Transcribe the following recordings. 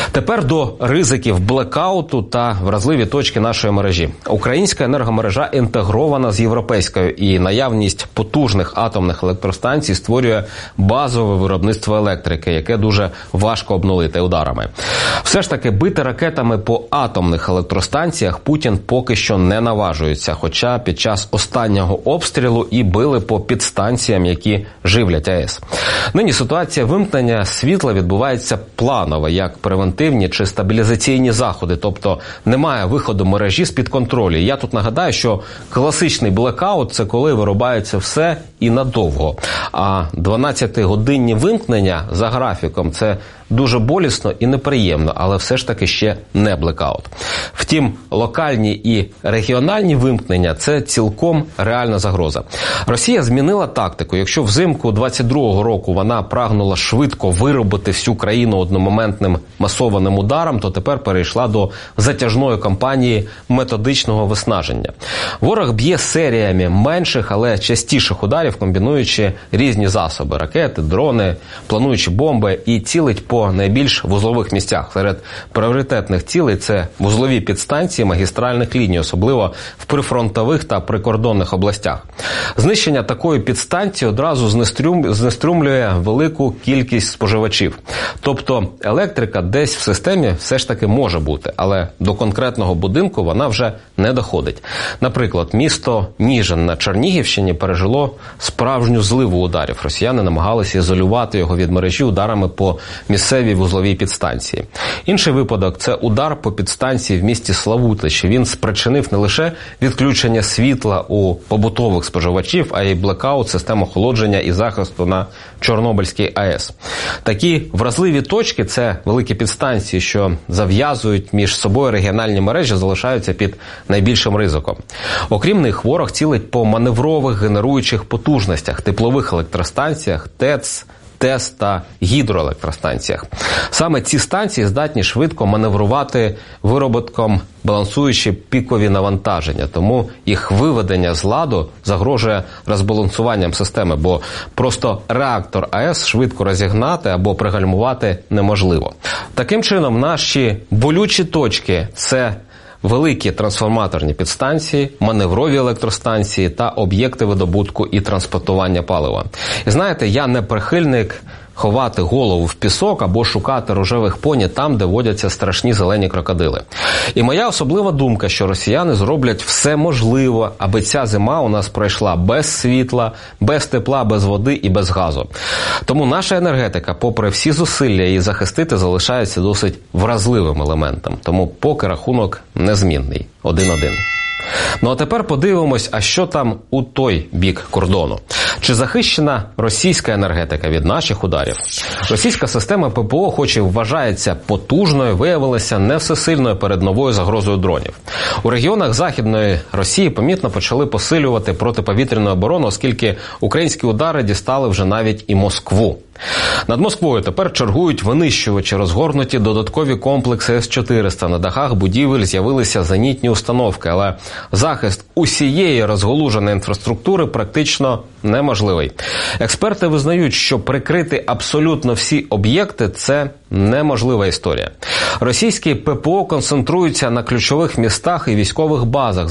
Тепер до ризиків блекауту та вразливі точки нашої мережі. Українська енергомережа інтегрована з європейською, і наявність потужних атомних електростанцій створює базове виробництво електрики, яке дуже важко обнулити ударами. Все ж таки, бити ракетами по атомних електростанціях Путін поки що не наважується, хоча під час останнього обстрілу і били по підстанціям, які живлять АЕС. Нині ситуація вимкнення світла відбувається планово, як превентивні чи стабілізаційні заходи, тобто немає виходу мережі з-під контролю. Я тут нагадаю, що класичний блекаут – це коли вирубається все і надовго, а 12-годинні вимкнення за графіком – це дуже болісно і неприємно, але все ж таки ще не блекаут. Втім, локальні і регіональні вимкнення – це цілком реальна загроза. Росія змінила тактику. Якщо взимку 22-го року вона прагнула швидко виробити всю країну одномоментним масованим ударом, то тепер перейшла до затяжної кампанії методичного виснаження. Ворог б'є серіями менших, але частіших ударів, комбінуючи різні засоби – ракети, дрони, плануючі бомби, і цілить по найбільш вузлових місцях. Серед пріоритетних цілей – це вузлові підстанції магістральних ліній, особливо в прифронтових та прикордонних областях. Знищення такої підстанції одразу знеструмлює велику кількість споживачів. Тобто електрика десь в системі все ж таки може бути, але до конкретного будинку вона вже не доходить. Наприклад, місто Ніжин на Чернігівщині пережило справжню зливу ударів. Росіяни намагалися ізолювати його від мережі ударами по місцевій вузловій підстанції. Інший випадок – це удар по підстанції в місті Славутичі. Він спричинив не лише відключення світла у побутових споживачів, а й блекаут систем охолодження і захисту на Чорнобильській АЕС. Такі вразливі точки – це великі підстанції, що зав'язують між собою регіональні мережі, залишаються під найбільшим ризиком. Окрім них, ворог цілить по маневрових генеруючих потужностях, теплових електростанціях, ТЕЦ, ТЕС та гідроелектростанціях. Саме ці станції здатні швидко маневрувати вироботком, балансуючи пікові навантаження. Тому їх виведення з ладу загрожує розбалансуванням системи, бо просто реактор АЕС швидко розігнати або пригальмувати неможливо. Таким чином, наші болючі точки – це великі трансформаторні підстанції, маневрові електростанції та об'єкти видобутку і транспортування палива. І знаєте, я не прихильник ховати голову в пісок або шукати рожевих поні там, де водяться страшні зелені крокодили. І моя особлива думка, що росіяни зроблять все можливе, аби ця зима у нас пройшла без світла, без тепла, без води і без газу. Тому наша енергетика, попри всі зусилля її захистити, залишається досить вразливим елементом. Тому поки рахунок незмінний. 1-1. Ну а тепер подивимось, а що там у той бік кордону. Чи захищена російська енергетика від наших ударів? Російська система ППО, хоч і вважається потужною, виявилася не всесильною перед новою загрозою дронів. У регіонах Західної Росії помітно почали посилювати протиповітряну оборону, оскільки українські удари дістали вже навіть і Москву. Над Москвою тепер чергують винищувачі, розгорнуті додаткові комплекси С-400. На дахах будівель з'явилися зенітні установки, але захист усієї розголуженої інфраструктури практично неможливий. Експерти визнають, що прикрити абсолютно всі об'єкти – це неможлива історія. Російські ППО концентруються на ключових містах і військових базах,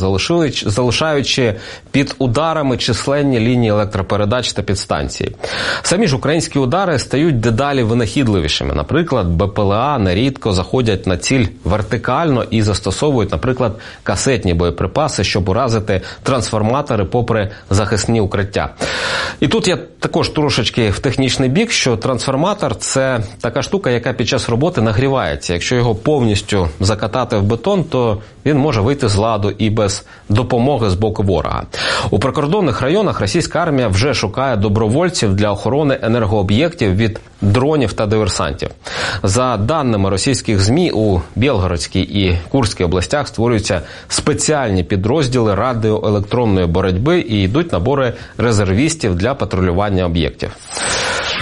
залишаючи під ударами численні лінії електропередач та підстанції. Самі ж українські удари стають дедалі винахідливішими. Наприклад, БПЛА нерідко заходять на ціль вертикально і застосовують, наприклад, касетні боєприпаси, щоб уразити трансформатори попри захисні укриття. І тут я також трошечки в технічний бік, що трансформатор – це така штука, яка під час роботи нагрівається. Якщо його повністю закатати в бетон, то він може вийти з ладу і без допомоги з боку ворога. У прикордонних районах російська армія вже шукає добровольців для охорони енергооб'єктів від дронів та диверсантів. За даними російських ЗМІ, у Білгородській і Курській областях створюються спеціальні підрозділи радіоелектронної боротьби і йдуть набори резервістів для патрулювання об'єктів.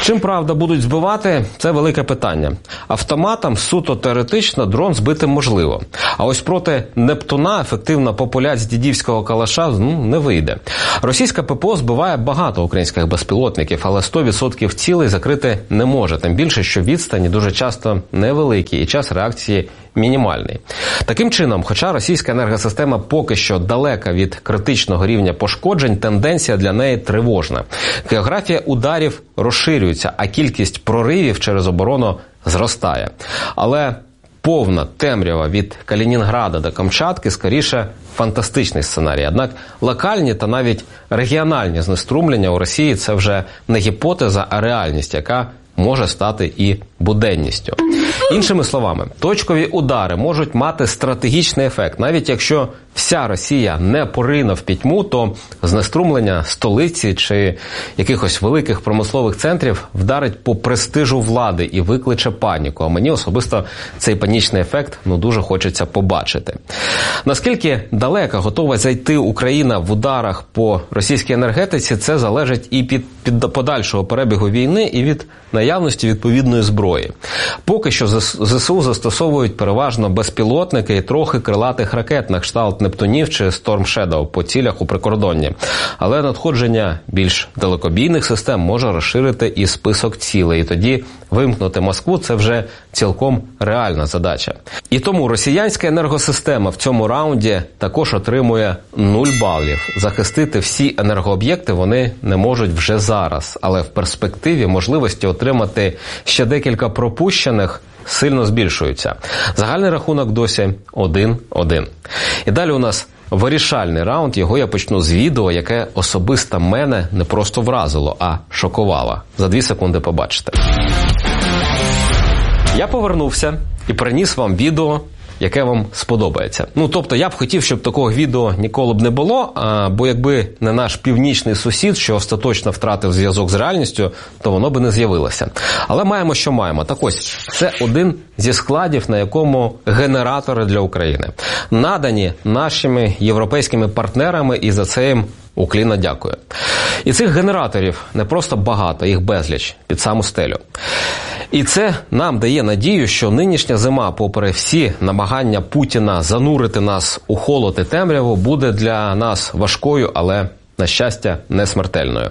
Чим, правда, будуть збивати – це велике питання. Автоматом суто теоретично дрон збити можливо. А ось проти Нептуна ефективно популять з дідівського калаша не вийде. Російська ППО збиває багато українських безпілотників, але 100% цілей закрити не може. Тим більше, що відстані дуже часто невеликі і час реакції мінімальний. Таким чином, хоча російська енергосистема поки що далека від критичного рівня пошкоджень, тенденція для неї тривожна. Географія ударів розширюється, а кількість проривів через оборону зростає. Але повна темрява від Калінінграда до Камчатки, скоріше, фантастичний сценарій. Однак локальні та навіть регіональні знеструмлення у Росії – це вже не гіпотеза, а реальність, яка може стати і буденністю. Іншими словами, точкові удари можуть мати стратегічний ефект. Навіть якщо вся Росія не порине в пітьму, то знеструмлення столиці чи якихось великих промислових центрів вдарить по престижу влади і викличе паніку. А мені особисто цей панічний ефект дуже хочеться побачити. Наскільки далеко готова зайти Україна в ударах по російській енергетиці, це залежить і від подальшого перебігу війни, і від наявності відповідної зброї. Поки що ЗСУ застосовують переважно безпілотники і трохи крилатих ракет на кшталт Нептунів чи Storm Shadow по цілях у прикордонні. Але надходження більш далекобійних систем може розширити і список цілей. І тоді вимкнути Москву – це вже цілком реальна задача. І тому росіянська енергосистема в цьому раунді також отримує 0 балів. Захистити всі енергооб'єкти вони не можуть вже зараз. Але в перспективі можливості отримати ще декілька пропущених сильно збільшуються. Загальний рахунок досі 1-1. І далі у нас вирішальний раунд. Його я почну з відео, яке особисто мене не просто вразило, а шокувало. За 2 секунди побачите. Я повернувся і приніс вам відео, яке вам сподобається. Тобто я б хотів, щоб такого відео ніколи б не було, бо якби не наш північний сусід, що остаточно втратив зв'язок з реальністю, то воно би не з'явилося. Але маємо, що маємо. Так ось, це один зі складів, на якому генератори для України. Надані нашими європейськими партнерами, і за це їм уклінно дякую. І цих генераторів не просто багато, їх безліч, під саму стелю. І це нам дає надію, що нинішня зима, попри всі намагання Путіна занурити нас у холод і темряву, буде для нас важкою, але, на щастя, не смертельною.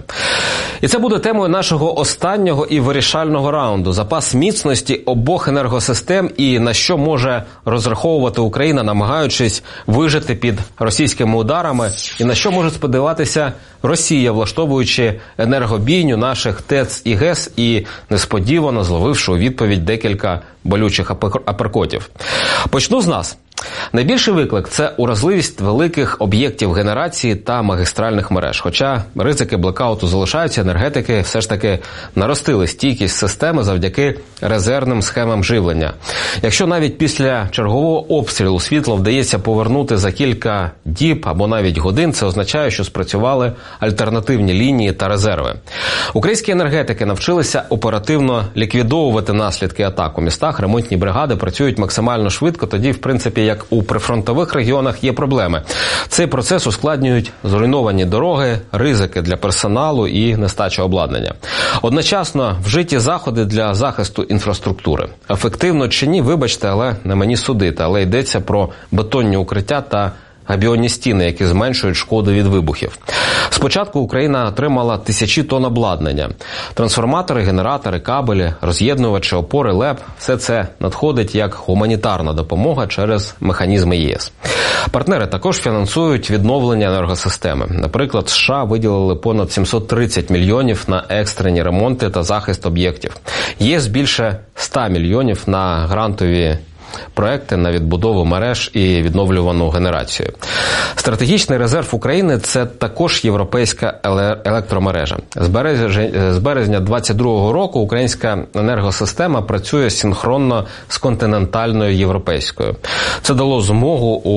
І це буде темою нашого останнього і вирішального раунду. Запас міцності обох енергосистем і на що може розраховувати Україна, намагаючись вижити під російськими ударами, і на що може сподіватися Росія, влаштовуючи енергобійню наших ТЕЦ і ГЕС і несподівано зловивши у відповідь декілька болючих аперкотів. Почну з нас. Найбільший виклик – це уразливість великих об'єктів генерації та магістральних мереж. Хоча ризики блекауту залишаються, енергетики все ж таки наростили стійкість системи завдяки резервним схемам живлення. Якщо навіть після чергового обстрілу світло вдається повернути за кілька діб або навіть годин, це означає, що спрацювали альтернативні лінії та резерви. Українські енергетики навчилися оперативно ліквідовувати наслідки атак у містах. Ремонтні бригади працюють максимально швидко, тоді, в принципі, як у прифронтових регіонах є проблеми. Цей процес ускладнюють зруйновані дороги, ризики для персоналу і нестача обладнання. Одночасно вжиті заходи для захисту інфраструктури. Ефективно чи ні, вибачте, але не мені судити. Але йдеться про бетонні укриття та габіонні стіни, які зменшують шкоду від вибухів. Спочатку Україна отримала 1000 тонн обладнання. Трансформатори, генератори, кабелі, роз'єднувачі, опори, ЛЕП – все це надходить як гуманітарна допомога через механізми ЄС. Партнери також фінансують відновлення енергосистеми. Наприклад, США виділили понад 730 мільйонів на екстрені ремонти та захист об'єктів. ЄС більше 100 мільйонів на грантові проекти на відбудову мереж і відновлювану генерацію. Стратегічний резерв України – це також європейська електромережа. З березня 2022 року українська енергосистема працює синхронно з континентальною європейською. Це дало змогу у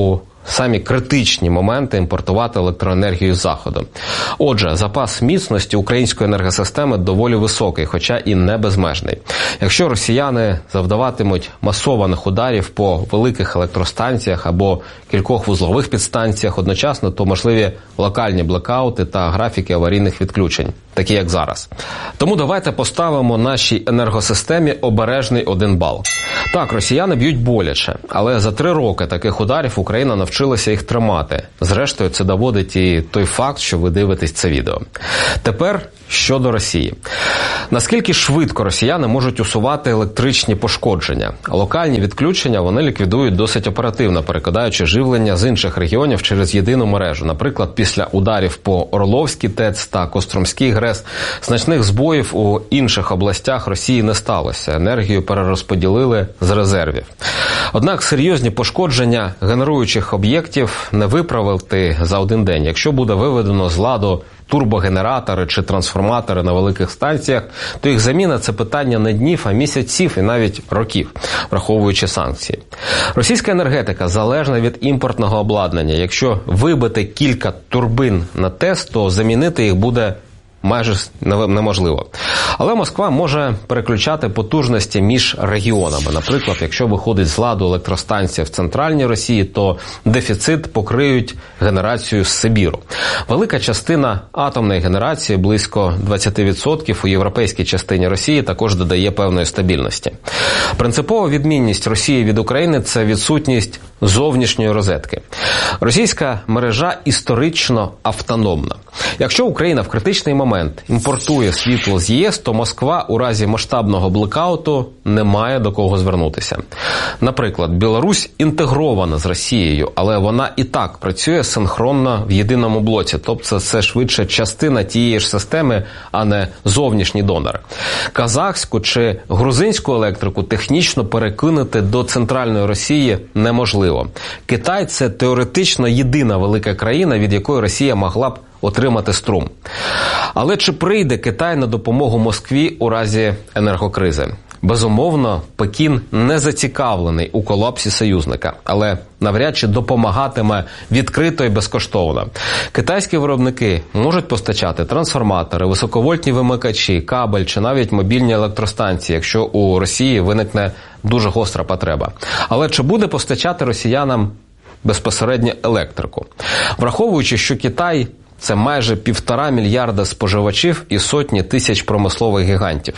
самі критичні моменти імпортувати електроенергію з Заходу. Отже, запас міцності української енергосистеми доволі високий, хоча і не безмежний. Якщо росіяни завдаватимуть масованих ударів по великих електростанціях або кількох вузлових підстанціях одночасно, то можливі локальні блекаути та графіки аварійних відключень, такі як зараз. Тому давайте поставимо нашій енергосистемі обережний 1 бал. Так, росіяни б'ють боляче, але за 3 роки таких ударів Україна навчилася їх тримати. Зрештою, це доводить і той факт, що ви дивитесь це відео. Тепер щодо Росії. Наскільки швидко росіяни можуть усувати електричні пошкодження? Локальні відключення вони ліквідують досить оперативно, перекидаючи живлення з інших регіонів через єдину мережу. Наприклад, після ударів по Орловській ТЕЦ та Костромській ГРЕС значних збоїв у інших областях Росії не сталося. Енергію перерозподілили з резервів. Однак серйозні пошкодження генеруючих об'єктів не виправити за 1 день. Якщо буде виведено з ладу турбогенератори чи трансформатори на великих станціях, то їх заміна – це питання не днів, а місяців і навіть років, враховуючи санкції. Російська енергетика залежна від імпортного обладнання. Якщо вибити кілька турбин на ТЕС, то замінити їх буде майже неможливо. Але Москва може переключати потужності між регіонами. Наприклад, якщо виходить з ладу електростанція в центральній Росії, то дефіцит покриють генерацію з Сибіру. Велика частина атомної генерації, близько 20% у європейській частині Росії, також додає певної стабільності. Принципова відмінність Росії від України – це відсутність зовнішньої розетки. Російська мережа історично автономна. Якщо Україна в критичний момент імпортує світло з ЄС, то Москва у разі масштабного блекауту не має до кого звернутися. Наприклад, Білорусь інтегрована з Росією, але вона і так працює синхронно в єдиному блоці. Тобто це швидше частина тієї ж системи, а не зовнішній донор. Казахську чи грузинську електрику технічно перекинути до центральної Росії неможливо. Китай – це теоретично єдина велика країна, від якої Росія могла б отримати струм. Але чи прийде Китай на допомогу Москві у разі енергокризи? Безумовно, Пекін не зацікавлений у колапсі союзника, але навряд чи допомагатиме відкрито і безкоштовно. Китайські виробники можуть постачати трансформатори, високовольтні вимикачі, кабель чи навіть мобільні електростанції, якщо у Росії виникне дуже гостра потреба. Але чи буде постачати росіянам безпосередньо електрику? Враховуючи, що Китай – це майже 1,5 мільярда споживачів і сотні тисяч промислових гігантів.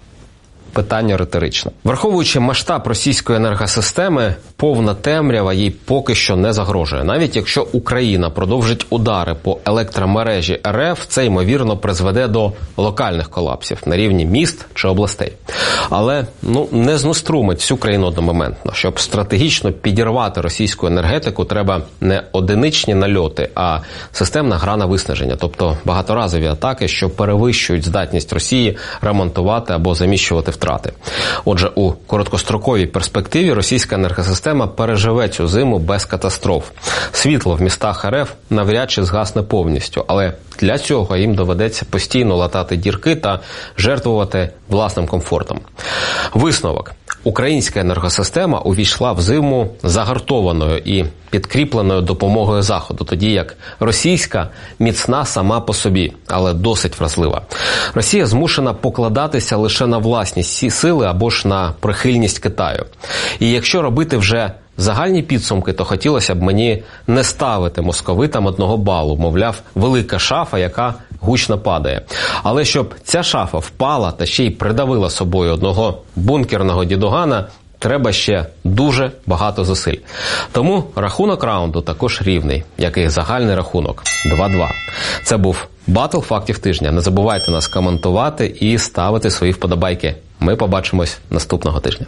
Питання риторичне. Враховуючи масштаб російської енергосистеми, повна темрява їй поки що не загрожує. Навіть якщо Україна продовжить удари по електромережі РФ, це, ймовірно, призведе до локальних колапсів на рівні міст чи областей. Але не знеструмить всю країну одномоментно. Щоб стратегічно підірвати російську енергетику, треба не одиничні нальоти, а системна гра на виснаження. Тобто багаторазові атаки, що перевищують здатність Росії ремонтувати або заміщувати втрати. Отже, у короткостроковій перспективі російська енергосистема переживе цю зиму без катастроф. Світло в містах РФ навряд чи згасне повністю, але для цього їм доведеться постійно латати дірки та жертвувати власним комфортом. Висновок. Українська енергосистема увійшла в зиму загартованою і підкріпленою допомогою Заходу, тоді як російська міцна сама по собі, але досить вразлива. Росія змушена покладатися лише на власні сили або ж на прихильність Китаю. І якщо робити вже загальні підсумки, то хотілося б мені не ставити московитам 1 балу, мовляв, велика шафа, яка гучно падає. Але щоб ця шафа впала та ще й придавила собою одного бункерного дідугана, треба ще дуже багато зусиль. Тому рахунок раунду також рівний, як і загальний рахунок 2-2. Це був Батл фактів тижня. Не забувайте нас коментувати і ставити свої вподобайки. Ми побачимось наступного тижня.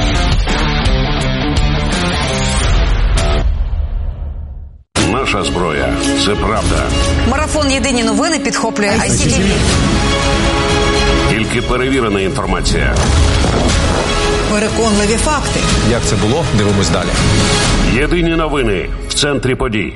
Наша зброя – це правда. Марафон «Єдині новини» підхоплює ICTV. Тільки перевірена інформація. Переконливі факти. Як це було? Дивимось далі. Єдині новини в центрі подій.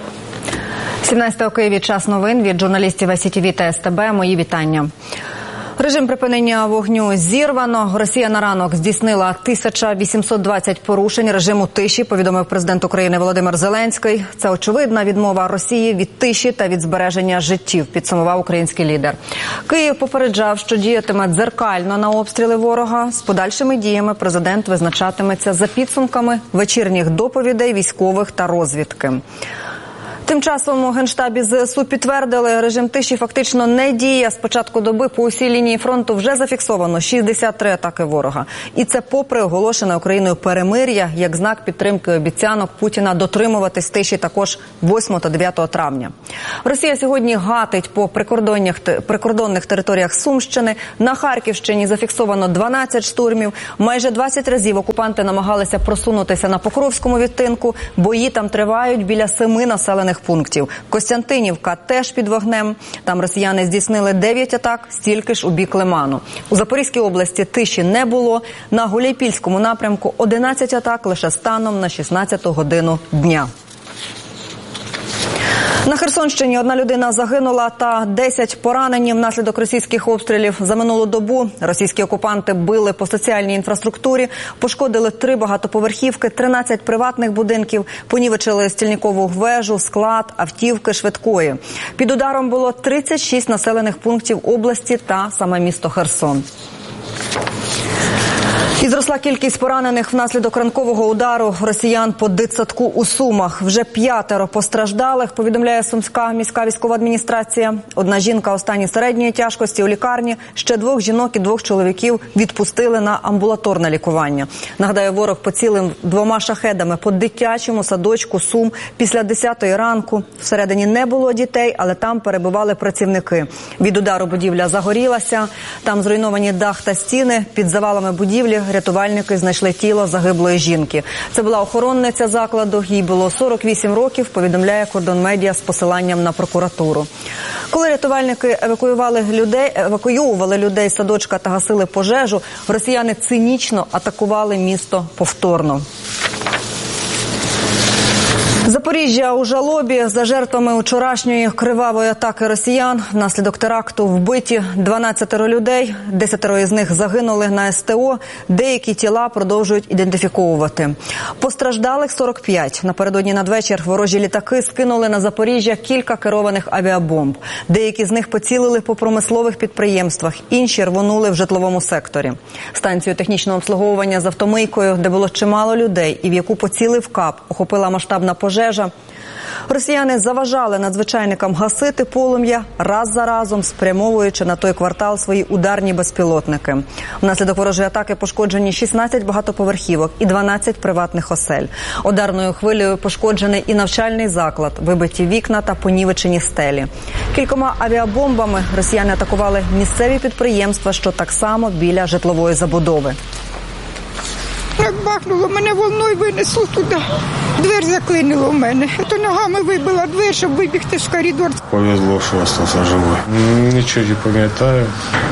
17 у Києві час новин від журналістів ICTV та СТБ. Мої вітання. Режим припинення вогню зірвано. Росія на ранок здійснила 1820 порушень режиму тиші, повідомив президент України Володимир Зеленський. Це очевидна відмова Росії від тиші та від збереження життів, підсумував український лідер. Київ попереджав, що діятиме дзеркально на обстріли ворога. З подальшими діями президент визначатиметься за підсумками вечірніх доповідей військових та розвідки. Тим часом у Генштабі ЗСУ підтвердили, режим тиші фактично не діє. З початку доби по усій лінії фронту вже зафіксовано 63 атаки ворога. І це попри оголошене Україною перемир'я, як знак підтримки обіцянок Путіна дотримуватись тиші також 8 та 9 травня. Росія сьогодні гатить по прикордонних територіях Сумщини. На Харківщині зафіксовано 12 штурмів. Майже 20 разів окупанти намагалися просунутися на Покровському відтинку. Бої там тривають біля 7 населених пунктів. Костянтинівка теж під вогнем. Там росіяни здійснили 9 атак, стільки ж у бік Лиману. У Запорізькій області тиші не було. На Гуляйпільському напрямку 11 атак лише станом на 16-ту годину дня. На Херсонщині 1 людина загинула та 10 поранені внаслідок російських обстрілів. За минулу добу російські окупанти били по соціальній інфраструктурі, пошкодили 3 багатоповерхівки, 13 приватних будинків, понівечили стільникову вежу, склад, автівки швидкої. Під ударом було 36 населених пунктів області та саме місто Херсон. І зросла кількість поранених внаслідок ранкового удару росіян по дитсадку у Сумах. Вже 5 постраждалих, повідомляє Сумська міська військова адміністрація. 1 жінка у стані середньої тяжкості у лікарні, ще 2 жінок і 2 чоловіків відпустили на амбулаторне лікування. Нагадаю, ворог поцілив 2 шахедами по дитячому садочку Сум після 10-ї ранку. Всередині не було дітей, але там перебували працівники. Від удару будівля загорілася, там зруйновані дах та стіни, під завалами будівлі рятувальники знайшли тіло загиблої жінки. Це була охоронниця закладу, їй було 48 років, повідомляє Кордон Медіа з посиланням на прокуратуру. Коли рятувальники евакуювали людей з садочка та гасили пожежу, росіяни цинічно атакували місто повторно. Запоріжжя у жалобі за жертвами вчорашньої кривавої атаки росіян. Внаслідок теракту вбиті 12 людей, 10 із них загинули на СТО, деякі тіла продовжують ідентифіковувати. Постраждалих 45. Напередодні надвечір ворожі літаки скинули на Запоріжжя кілька керованих авіабомб. Деякі з них поцілили по промислових підприємствах, інші рвонули в житловому секторі. Станцію технічного обслуговування з автомийкою, де було чимало людей і в яку поцілив КАП, охопила масштабна пожежа. Росіяни заважали надзвичайникам гасити полум'я, раз за разом спрямовуючи на той квартал свої ударні безпілотники. Внаслідок ворожої атаки пошкоджені 16 багатоповерхівок і 12 приватних осель. Ударною хвилею пошкоджений і навчальний заклад, вибиті вікна та понівечені стелі. Кількома авіабомбами росіяни атакували місцеві підприємства, що так само біля житлової забудови. Як бахнуло, мене волною винесло туди. Двері заклинило в мене. То ногами вибила двері, щоб вибігти в коридор. Повезло, що залишився живий. Нічого не пам'ятаю.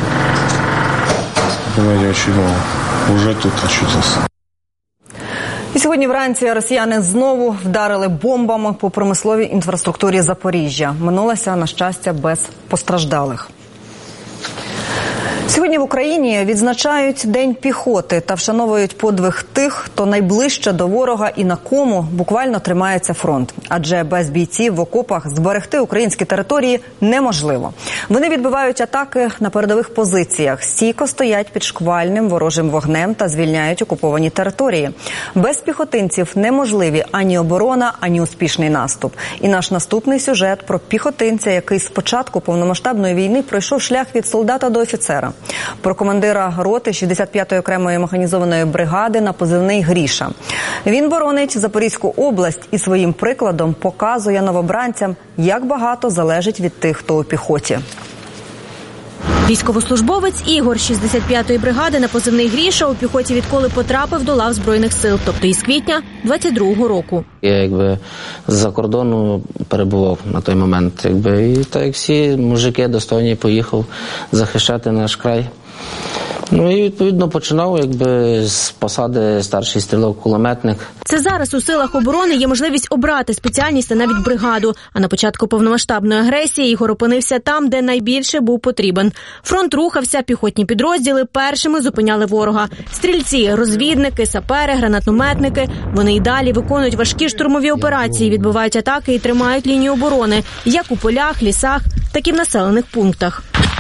Було дуже мало. Уже тут очутився. І сьогодні вранці росіяни знову вдарили бомбами по промисловій інфраструктурі Запоріжжя. Минулося, на щастя, без постраждалих. Сьогодні в Україні відзначають День піхоти та вшановують подвиг тих, хто найближче до ворога і на кому буквально тримається фронт. Адже без бійців в окопах зберегти українські території неможливо. Вони відбивають атаки на передових позиціях, стійко стоять під шквальним ворожим вогнем та звільняють окуповані території. Без піхотинців неможливі ані оборона, ані успішний наступ. І наш наступний сюжет про піхотинця, який з початку повномасштабної війни пройшов шлях від солдата до офіцера. Про командира роти 65-ї окремої механізованої бригади на позивний Гріша. Він боронить Запорізьку область і своїм прикладом показує новобранцям, як багато залежить від тих, хто у піхоті. Військовослужбовець Ігор 65-ї бригади на позивний Гріша у піхоті відколи потрапив до лав Збройних сил, тобто із квітня 22-го року. Я з-за кордону перебував на той момент. І так як всі мужики достойні, поїхав захищати наш край. Ну і відповідно починав з посади старший стрілок-кулеметник. Це зараз у силах оборони є можливість обрати спеціальність та навіть бригаду. А на початку повномасштабної агресії Ігор опинився там, де найбільше був потрібен. Фронт рухався, піхотні підрозділи першими зупиняли ворога. Стрільці, розвідники, сапери, гранатометники. Вони й далі виконують важкі штурмові операції, відбивають атаки і тримають лінію оборони, як у полях, лісах, так і в населених пунктах.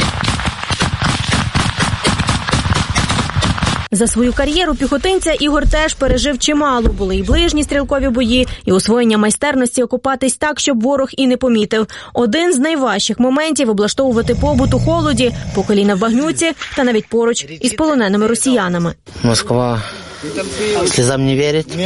За свою кар'єру піхотинця Ігор теж пережив чимало. Були і ближні стрілкові бої, і освоєння майстерності окопатись так, щоб ворог і не помітив. Один з найважчих моментів – облаштовувати побут у холоді, по коліна в багнюці та навіть поруч із полоненими росіянами. Москва слізам не вірить.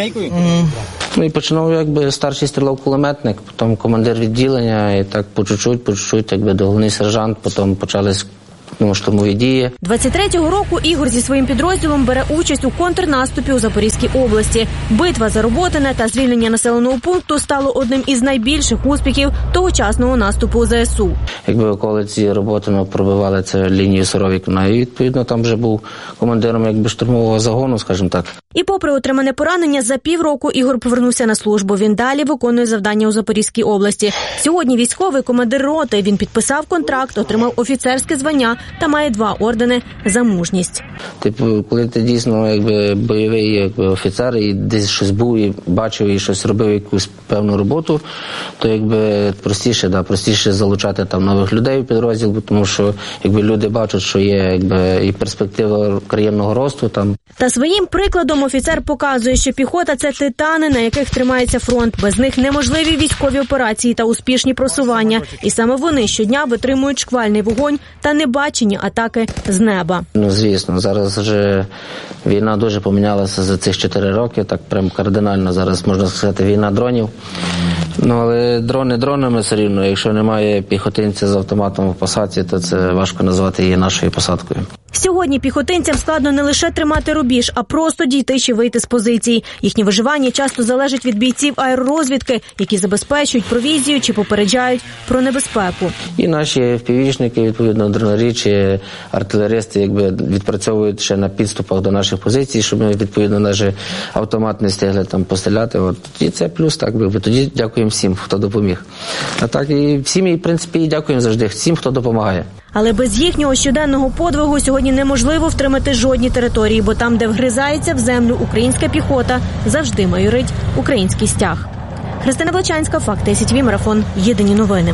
Ну і починав старший стрілок-кулеметник, потім командир відділення, і так по чуть-чуть, до головний сержант, потім почались штурмові дії. 23-го року Ігор зі своїм підрозділом бере участь у контрнаступі у Запорізькій області. Битва за Роботине та звільнення населеного пункту стало одним із найбільших успіхів тогочасного наступу ЗСУ. Якби околиці Роботиного пробивали це лінію Суровікіна, і відповідно там вже був командиром штурмового загону, скажімо так. І попри отримане поранення, за півроку Ігор повернувся на службу. Він далі виконує завдання у Запорізькій області. Сьогодні військовий командир роти. Він підписав контракт, отримав офіцерське звання та має 2 ордени за мужність. Коли ти дійсно бойовий офіцер і десь щось був і бачив і щось робив, якусь певну роботу, то простіше залучати там нових людей в підрозділ, тому що люди бачать, що є і перспектива кар'єрного росту там. Та своїм прикладом офіцер показує, що піхота – це титани, на яких тримається фронт. Без них неможливі військові операції та успішні просування. І саме вони щодня витримують шквальний вогонь та небачені атаки з неба. Звісно, зараз вже війна дуже помінялася за цих 4 роки, так прям кардинально зараз, можна сказати, війна дронів. Але дрони дронами все рівно, якщо немає піхотинця з автоматом в посадці, то це важко назвати її нашою посадкою. Сьогодні піхотинцям складно не лише тримати рубіж, а просто дійти чи вийти з позицій. Їхнє виживання часто залежить від бійців аеророзвідки, які забезпечують провізію чи попереджають про небезпеку. І наші FPV-шники, відповідно, дронарі чи артилеристи відпрацьовують ще на підступах до наших позицій, щоб ми, відповідно, навіть автомат не встигли там постріляти. І це плюс, тоді дякуємо всім, хто допоміг. А так і всім, і в принципі, дякуємо завжди всім, хто допомагає. Але без їхнього щоденного подвигу сьогодні неможливо втримати жодні території, бо там, де вгризається в землю українська піхота, завжди майорить український стяг. Христина Блачанська, Факти СІТВ, Марафон, Єдині новини.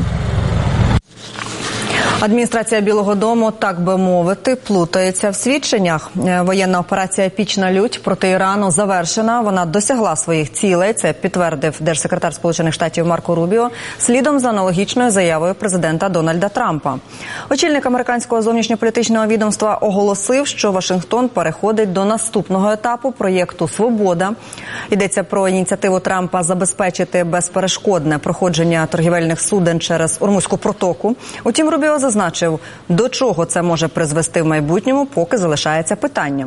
Адміністрація Білого дому, так би мовити, плутається в свідченнях. Воєнна операція «Пічна лють» проти Ірану завершена. Вона досягла своїх цілей. Це підтвердив держсекретар Сполучених Штатів Марко Рубіо слідом за аналогічною заявою президента Дональда Трампа. Очільник американського зовнішньополітичного відомства оголосив, що Вашингтон переходить до наступного етапу проєкту «Свобода». Йдеться про ініціативу Трампа забезпечити безперешкодне проходження торгівельних суден через Ормузьку протоку. Утім, Рубіо зазначив, до чого це може призвести в майбутньому, поки залишається питанням.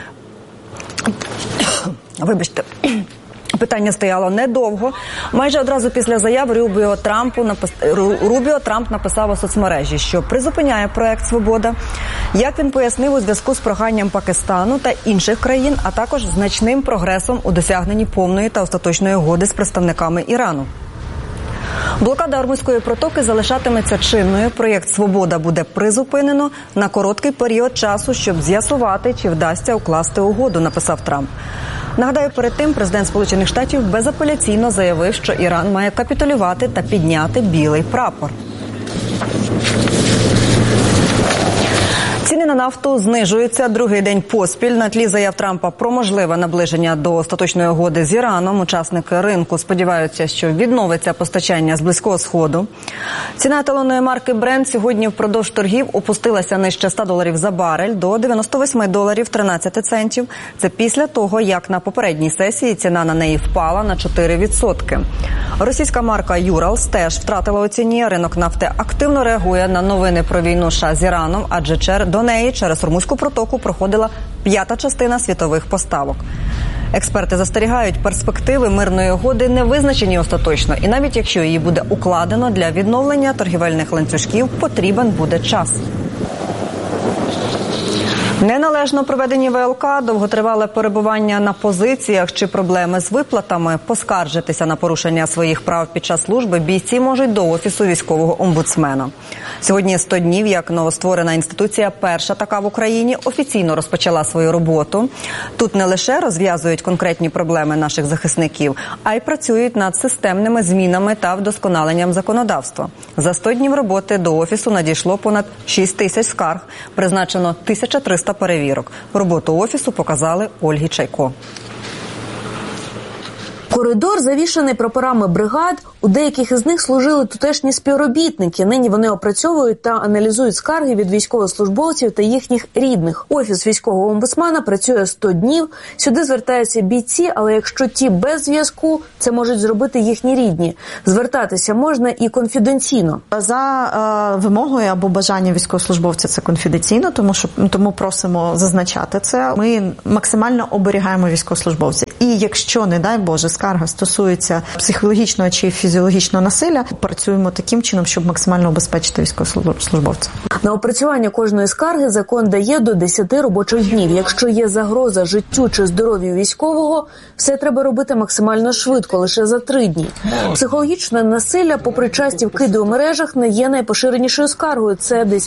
Вибачте. Питання стояло недовго. Майже одразу після заяв Рубіо Трамп написав у соцмережі, що призупиняє проект «Свобода». Як він пояснив, у зв'язку з проханням Пакистану та інших країн, а також значним прогресом у досягненні повної та остаточної угоди з представниками Ірану. Блокада Ормузької протоки залишатиметься чинною. Проєкт «Свобода» буде призупинено на короткий період часу, щоб з'ясувати, чи вдасться укласти угоду, написав Трамп. Нагадаю, перед тим президент Сполучених Штатів безапеляційно заявив, що Іран має капітулювати та підняти білий прапор. Ціни на нафту знижуються другий день поспіль. На тлі заяв Трампа про можливе наближення до остаточної угоди з Іраном. Учасники ринку сподіваються, що відновиться постачання з Близького Сходу. Ціна еталонної марки Brent сьогодні впродовж торгів опустилася нижче $100 за барель до $98.13. Це після того, як на попередній сесії ціна на неї впала на 4%. Російська марка Urals теж втратила у ціні. Ринок нафти активно реагує на новини про війну США з Іраном, адже до неї через Ормузьку протоку проходила 5-та частина світових поставок. Експерти застерігають, перспективи мирної угоди не визначені остаточно, і навіть якщо її буде укладено, для відновлення торгівельних ланцюжків потрібен буде час. Неналежно проведені ВЛК, довготривале перебування на позиціях чи проблеми з виплатами. Поскаржитися на порушення своїх прав під час служби бійці можуть до Офісу військового омбудсмена. Сьогодні 100 днів, як новостворена інституція, перша така в Україні, офіційно розпочала свою роботу. Тут не лише розв'язують конкретні проблеми наших захисників, а й працюють над системними змінами та вдосконаленням законодавства. За 100 днів роботи до Офісу надійшло понад 6 тисяч скарг, призначено 1300 перевірок. Роботу Офісу показали Ольгі Чайко. Коридор завішаний прапорами бригад. У деяких із них служили тутешні співробітники. Нині вони опрацьовують та аналізують скарги від військовослужбовців та їхніх рідних. Офіс військового омбудсмена працює 100 днів. Сюди звертаються бійці, але якщо ті без зв'язку, це можуть зробити їхні рідні. Звертатися можна і конфіденційно. За вимогою або бажанням військовослужбовця це конфіденційно, тому просимо зазначати це. Ми максимально оберігаємо військовослужбовця. І якщо, не дай Боже, скарга стосується психологічного чи фізіологічного насилля, працюємо таким чином, щоб максимально обезпечити військовослужбовця. На опрацювання кожної скарги закон дає до 10 робочих днів. Якщо є загроза життю чи здоров'ю військового, все треба робити максимально швидко, лише за 3 дні. Психологічне насилля, попри часті вкиди у мережах, не є найпоширенішою скаргою. Це десь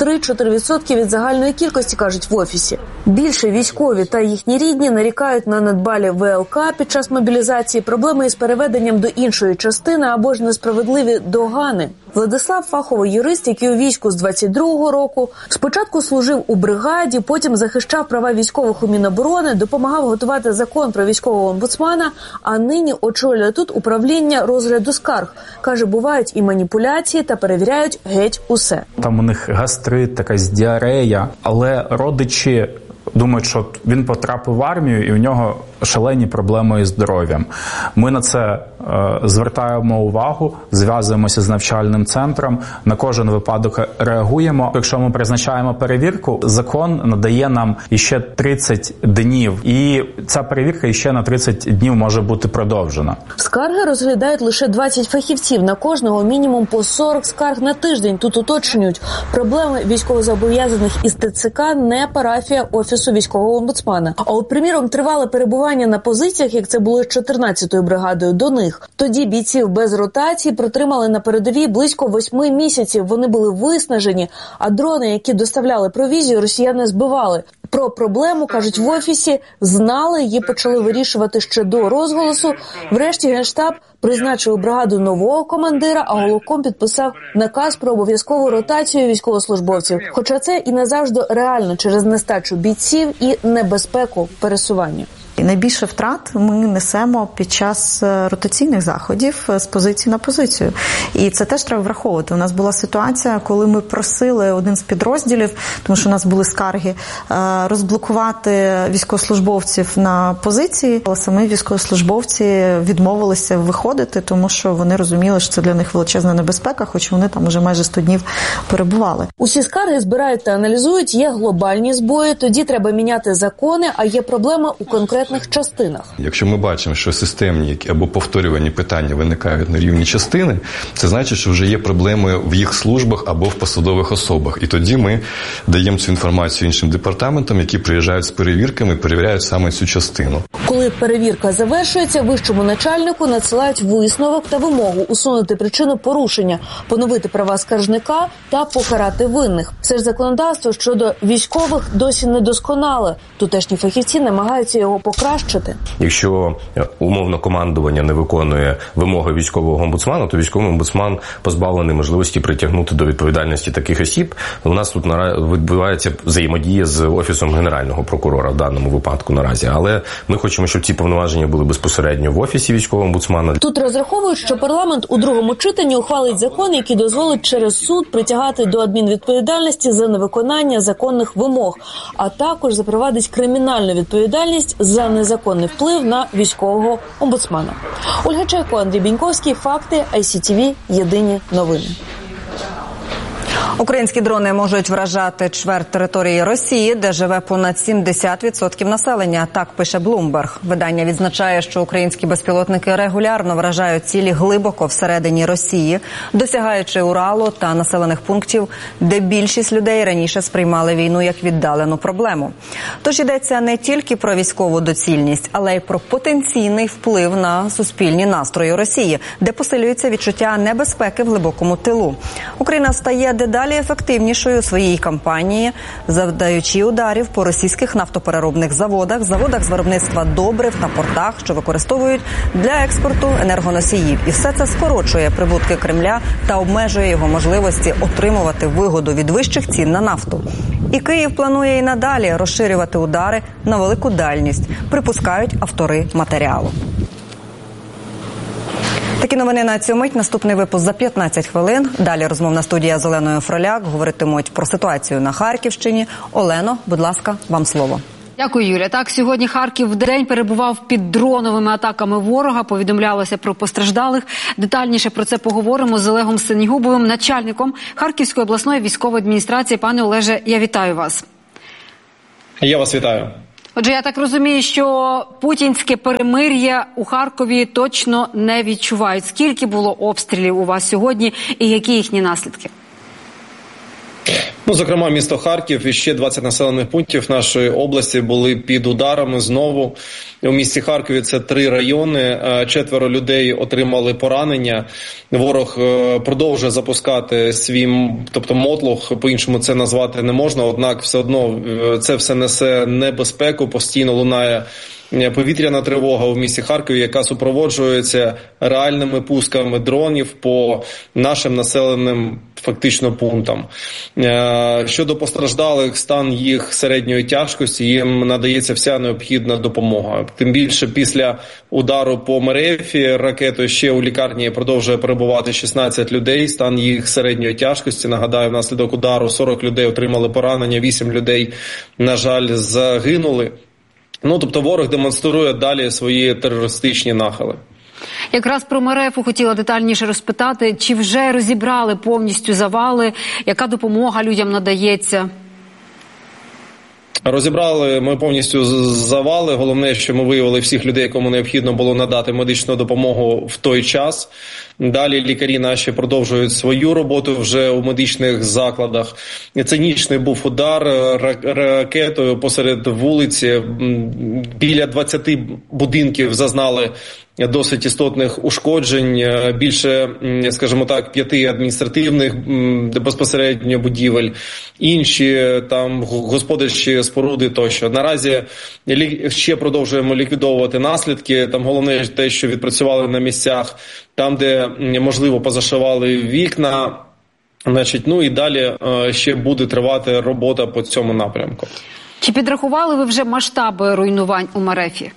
3-4% від загальної кількості, кажуть в Офісі. Більше військові та їхні рідні нарікають на недбалі ВЛК під час мобілізації, проблеми із переведенням до іншої частини або ж несправедливі догани. Владислав – фаховий юрист, який у війську з 22-го року. Спочатку служив у бригаді, потім захищав права військових у Міноборони, допомагав готувати закон про військового омбудсмена, а нині очолює тут управління розгляду скарг. Каже, бувають і маніпуляції та перевіряють геть усе. Там у них гастрит, якась діарея, але родичі думають, що він потрапив в армію і у нього шалені проблеми із здоров'ям. Ми на це звертаємо увагу, зв'язуємося з навчальним центром, на кожен випадок реагуємо. Якщо ми призначаємо перевірку, закон надає нам іще 30 днів, і ця перевірка іще на 30 днів може бути продовжена. Скарги розглядають лише 20 фахівців, на кожного мінімум по 40 скарг на тиждень. Тут уточнюють, проблеми військовозобов'язаних із ТЦК не парафія Офісу військового омбудсмена. А от, приміром, тривале перебування на позиціях, як це було з 14-ю бригадою, до них. Тоді бійців без ротації протримали на передовій близько 8 місяців. Вони були виснажені, а дрони, які доставляли провізію, росіяни збивали. Про проблему, кажуть в Офісі, знали, її почали вирішувати ще до розголосу. Врешті Генштаб призначив бригаду нового командира, а головком підписав наказ про обов'язкову ротацію військовослужбовців. Хоча це і не завжди реально через нестачу бійців і небезпеку пересування. І найбільше втрат ми несемо під час ротаційних заходів з позиції на позицію. І це теж треба враховувати. У нас була ситуація, коли ми просили один з підрозділів, тому що у нас були скарги, розблокувати військовослужбовців на позиції, але самі військовослужбовці відмовилися виходити, тому що вони розуміли, що це для них величезна небезпека, хоч вони там уже майже 100 днів перебували. Усі скарги збирають та аналізують, є глобальні збої, тоді треба міняти закони, а є проблема у конкретних частинах. Якщо ми бачимо, що системні або повторювані питання виникають на рівні частини, це значить, що вже є проблеми в їх службах або в посадових особах. І тоді ми даємо цю інформацію іншим департаментам, які приїжджають з перевірками і перевіряють саме цю частину. Коли перевірка завершується, вищому начальнику надсилають висновок та вимогу усунути причину порушення, поновити права скаржника та покарати винних. Все ж законодавство щодо військових досі недосконале. Тутешні фахівці намагаються його покращити. Якщо умовно командування не виконує вимоги військового омбудсмана, то військовий омбудсман позбавлений можливості притягнути до відповідальності таких осіб. У нас тут відбувається взаємодія з Офісом Генерального прокурора в даному випадку наразі. Але ми хочемо, щоб ці повноваження були безпосередньо в Офісі військового омбудсмана. Тут розраховують, що парламент у другому читанні ухвалить закон, який дозволить через суд притягати до адмінвідповідальності за невиконання законних вимог, а також запровадить кримінальну відповідальність за незаконний вплив на військового омбудсмана. Ольга Чайко, Андрій Біньковський, Факти, ICTV, Єдині новини. Українські дрони можуть вражати чверть території Росії, де живе понад 70% населення. Так пише Bloomberg. Видання відзначає, що українські безпілотники регулярно вражають цілі глибоко всередині Росії, досягаючи Уралу та населених пунктів, де більшість людей раніше сприймали війну як віддалену проблему. Тож йдеться не тільки про військову доцільність, але й про потенційний вплив на суспільні настрої Росії, де посилюється відчуття небезпеки в глибокому тилу. Україна стає дедалі ефективнішою у своїй кампанії, завдаючи ударів по російських нафтопереробних заводах, заводах з виробництва добрив та портах, що використовують для експорту енергоносіїв. І все це скорочує прибутки Кремля та обмежує його можливості отримувати вигоду від вищих цін на нафту. І Київ планує і надалі розширювати удари на велику дальність, припускають автори матеріалу. Такі новини на цю мить. Наступний випуск за 15 хвилин. Далі розмовна студія з Оленою Фроляк. Говоритимуть про ситуацію на Харківщині. Олено, будь ласка, вам слово. Дякую, Юля. Так, сьогодні Харків вдень перебував під дроновими атаками ворога. Повідомлялося про постраждалих. Детальніше про це поговоримо з Олегом Синігубовим, начальником Харківської обласної військової адміністрації. Пане Олеже, я вітаю вас. Я вас вітаю. Отже, я так розумію, що путінське перемир'я у Харкові точно не відчувають. Скільки було обстрілів у вас сьогодні і які їхні наслідки? Зокрема, місто Харків і ще 20 населених пунктів нашої області були під ударами знову. У місті Харкові це 3 райони, 4 людей отримали поранення. Ворог продовжує запускати свій, тобто мотлох, по-іншому це назвати не можна, однак все одно це все несе небезпеку, постійно лунає повітряна тривога у місті Харкові, яка супроводжується реальними пусками дронів по нашим населеним фактично пунктам. Щодо постраждалих, стан їх середньої тяжкості, їм надається вся необхідна допомога. Тим більше після удару по Мерефі ракетою ще у лікарні продовжує перебувати 16 людей. Стан їх середньої тяжкості, нагадаю, внаслідок удару 40 людей отримали поранення, 8 людей, на жаль, загинули. Тобто ворог демонструє далі свої терористичні нахили. Якраз про Мерефу хотіла детальніше розпитати. Чи вже розібрали повністю завали? Яка допомога людям надається? Розібрали ми повністю завали. Головне, що ми виявили всіх людей, кому необхідно було надати медичну допомогу в той час. Далі лікарі наші продовжують свою роботу вже у медичних закладах. Цинічний був удар ракетою посеред вулиці. Біля 20 будинків зазнали досить істотних ушкоджень, більше, скажімо так, 5 адміністративних безпосередньо будівель, інші там господарчі споруди тощо. Наразі ще продовжуємо ліквідовувати наслідки. Там головне те, що відпрацювали на місцях, там, де можливо позашивали вікна, і далі ще буде тривати робота по цьому напрямку. Чи підрахували ви вже масштаби руйнувань у Мерефі?